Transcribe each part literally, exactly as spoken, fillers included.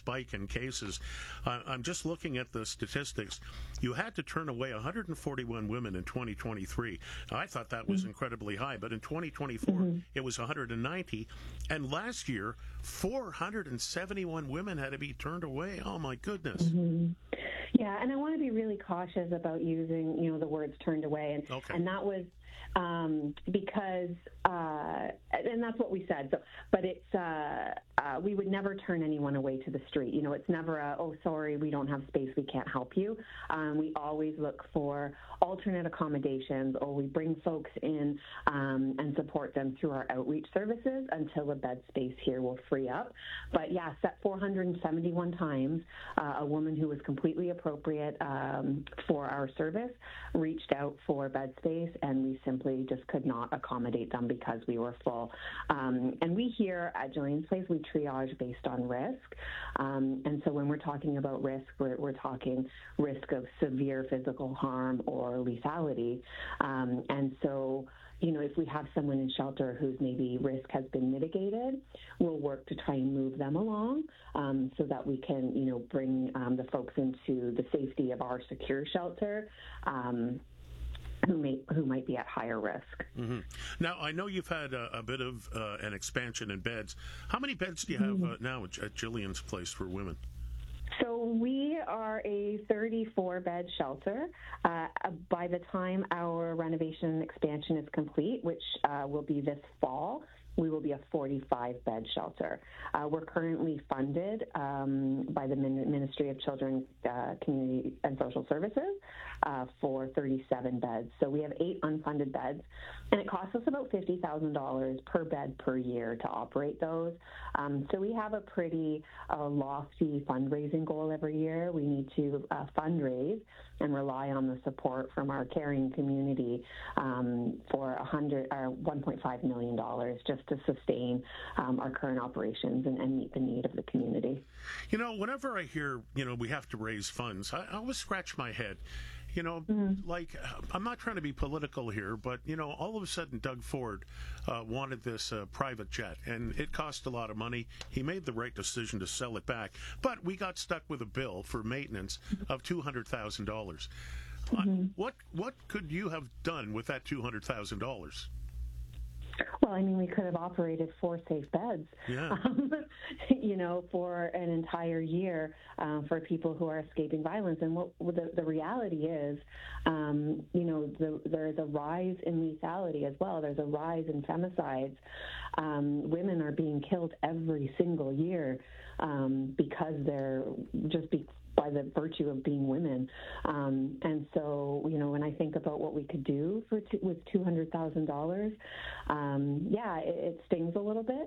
spike in cases. Uh, I'm just looking at the statistics. You had to turn away one hundred forty-one women in twenty twenty-three. Now, I thought that was mm-hmm. incredibly high, but in twenty twenty-four, mm-hmm. it was one hundred ninety. And last year, four hundred seventy-one women had to be turned away. Oh, my goodness. Mm-hmm. Yeah, and I want to be really cautious about using, you know, the words turned away. And, okay. and that was um, because, uh, and that's what we said. So, but it's, uh, uh, we would never turn anyone away to the street. You know, it's never a, oh, sorry, we don't have space, we can't help you. Um, we always look for alternate accommodations, or we bring folks in um, and support them through our outreach services until a bed space here will free up. But yes, at four hundred seventy-one times, uh, a woman who was completely appropriate um, for our service reached out for bed space, and we simply just could not accommodate them because we were full. Um, and we here at Jillian's Place, we triage based on risk. Um, and so when we're talking about risk, we're, we're talking risk of severe physical harm or lethality. Um, and so, you know, if we have someone in shelter whose maybe risk has been mitigated, we'll work to try and move them along um, so that we can, you know, bring um, the folks into the safety of our secure shelter um, who may who might be at higher risk. Mm-hmm. Now, I know you've had a, a bit of uh, an expansion in beds. How many beds do you have mm-hmm. uh, now at, at Jillian's Place for women? So we are a thirty-four bed shelter. Uh, by the time our renovation and expansion is complete, which uh, will be this fall, we will be a forty-five bed shelter. Uh, we're currently funded um, by the Ministry of Children, uh, Community and Social Services uh, for thirty-seven beds. So we have eight unfunded beds, and it costs us about fifty thousand dollars per bed per year to operate those. Um, so we have a pretty uh, lofty fundraising goal every year. We need to uh, fundraise and rely on the support from our caring community um, for one hundred or one point five million dollars just to sustain um, our current operations and, and meet the need of the community. You know, whenever I hear, you know, we have to raise funds, I, I always scratch my head. You know, mm-hmm. like, I'm not trying to be political here, but, you know, all of a sudden Doug Ford uh, wanted this uh, private jet, and it cost a lot of money. He made the right decision to sell it back, but we got stuck with a bill for maintenance of two hundred thousand dollars. Mm-hmm. Uh, what, what could you have done with that two hundred thousand dollars? Well, I mean, we could have operated four safe beds, yeah. um, you know, for an entire year uh, for people who are escaping violence. And what the, the reality is, um, you know, the, there's a rise in lethality as well. There's a rise in femicides. Um, women are being killed every single year um, because they're just be by the virtue of being women. Um, and so, you know, when I think about what we could do for t- with two hundred thousand dollars, um, yeah, it, it stings a little bit,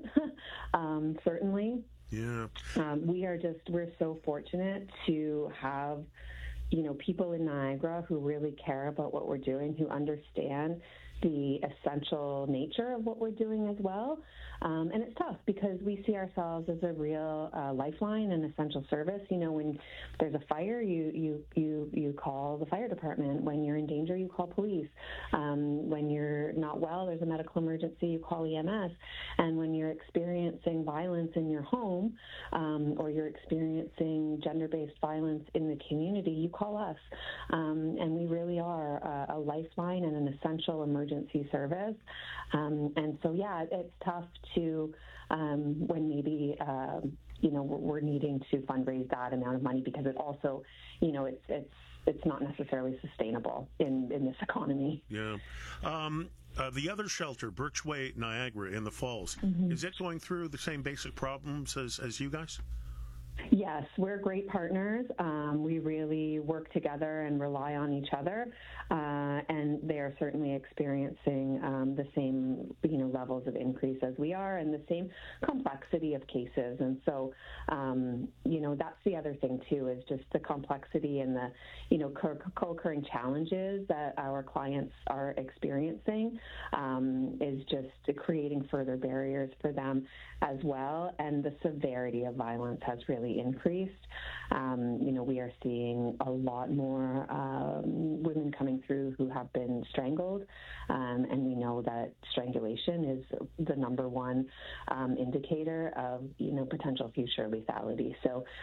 um, certainly. Yeah. Um, we are just, we're so fortunate to have, you know, people in Niagara who really care about what we're doing, who understand the essential nature of what we're doing as well. Um, and it's tough because we see ourselves as a real uh, lifeline and essential service. You know, when there's a fire, you, you, you, you call the fire department. When you're in danger, you call police. Um, when you're not well, there's a medical emergency, you call E M S. And when you're experiencing violence in your home um, or you're experiencing gender-based violence in the community, you call us. Um, and we really are a, a lifeline and an essential emergency service. Um, and so, yeah, it's tough to, um, when maybe, uh, you know, we're needing to fundraise that amount of money because it also, you know, it's it's it's not necessarily sustainable in, in this economy. Yeah. Um, uh, the other shelter, Birchway Niagara in the Falls, mm-hmm. is it going through the same basic problems as, as you guys? Yes, we're great partners. Um, we really work together and rely on each other, uh, and they are certainly experiencing um, the same, you know, levels of increase as we are, and the same complexity of cases. And so, um, you know, that's the other thing too, is just the complexity and the, you know, co-occurring challenges that our clients are experiencing um, is just creating further barriers for them as well, and the severity of violence has really increased. Um, you know, we are seeing a lot more um, women coming through who have been strangled, um, and we know that strangulation is the number one um, indicator of, you know, potential future lethality. So